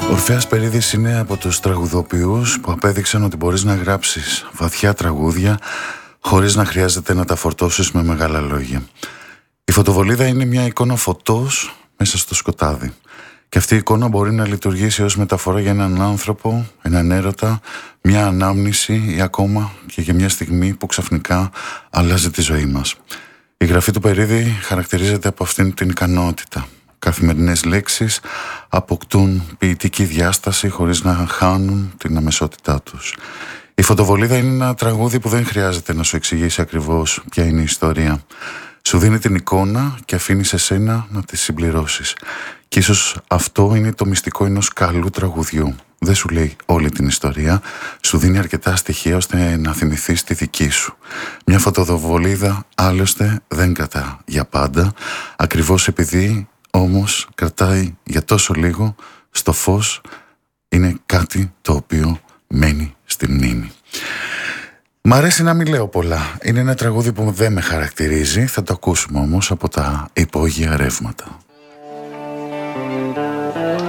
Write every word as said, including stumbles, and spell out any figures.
Ορφέας Περίδης είναι από τους τραγουδοποιούς που απέδειξαν ότι μπορείς να γράψεις βαθιά τραγούδια χωρίς να χρειάζεται να τα φορτώσεις με μεγάλα λόγια. Η φωτοβολίδα είναι μια εικόνα φωτός μέσα στο σκοτάδι. Και αυτή η εικόνα μπορεί να λειτουργήσει ως μεταφορά για έναν άνθρωπο, έναν έρωτα, μια ανάμνηση ή ακόμα και για μια στιγμή που ξαφνικά αλλάζει τη ζωή μας. Η γραφή του Περίδη χαρακτηρίζεται από αυτήν την ικανότητα. Καθημερινές λέξεις αποκτούν ποιητική διάσταση χωρίς να χάνουν την αμεσότητά τους. Η φωτοβολίδα είναι ένα τραγούδι που δεν χρειάζεται να σου εξηγήσει ακριβώς ποια είναι η ιστορία. Σου δίνει την εικόνα και αφήνει σε σένα να τη συμπληρώσεις. Και ίσως αυτό είναι το μυστικό ενός καλού τραγουδιού. Δεν σου λέει όλη την ιστορία, σου δίνει αρκετά στοιχεία ώστε να θυμηθείς τη δική σου. Μια φωτοβολίδα άλλωστε δεν κρατά για πάντα, ακριβώς επειδή όμως κρατάει για τόσο λίγο, στο φως είναι κάτι το οποίο μένει στη μνήμη. Μ' αρέσει να μην λέω πολλά. Είναι ένα τραγούδι που δεν με χαρακτηρίζει, θα το ακούσουμε όμως από τα υπόγεια ρεύματα.